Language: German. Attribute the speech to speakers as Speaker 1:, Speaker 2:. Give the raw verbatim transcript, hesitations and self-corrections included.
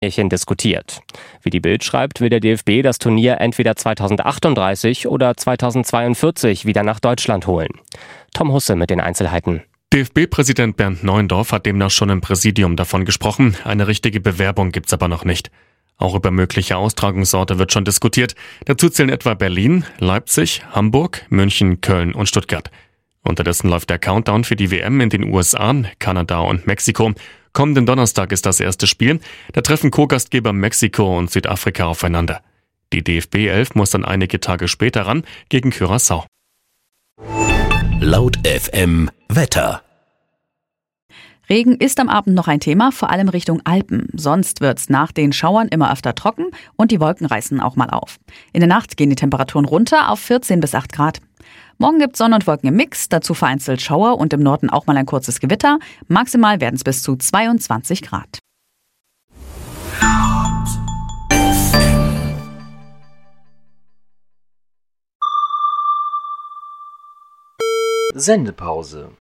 Speaker 1: diskutiert. Wie die Bild schreibt, will der D F B das Turnier entweder zweitausendachtunddreißig oder zweitausendzweiundvierzig wieder nach Deutschland holen. Tom Husse mit den Einzelheiten.
Speaker 2: D F B-Präsident Bernd Neuendorf hat demnach schon im Präsidium davon gesprochen. Eine richtige Bewerbung gibt's aber noch nicht. Auch über mögliche Austragungsorte wird schon diskutiert. Dazu zählen etwa Berlin, Leipzig, Hamburg, München, Köln und Stuttgart. Unterdessen läuft der Countdown für die W M in den U S A, Kanada und Mexiko. Kommenden Donnerstag ist das erste Spiel. Da treffen Co-Gastgeber Mexiko und Südafrika aufeinander. Die D F B elf muss dann einige Tage später ran gegen Curaçao.
Speaker 3: Laut F M Wetter.
Speaker 4: Regen ist am Abend noch ein Thema, vor allem Richtung Alpen. Sonst wird's nach den Schauern immer öfter trocken und die Wolken reißen auch mal auf. In der Nacht gehen die Temperaturen runter auf vierzehn bis acht Grad. Morgen gibt's Sonne und Wolken im Mix, dazu vereinzelt Schauer und im Norden auch mal ein kurzes Gewitter. Maximal werden es bis zu zweiundzwanzig Grad.
Speaker 5: Sendepause.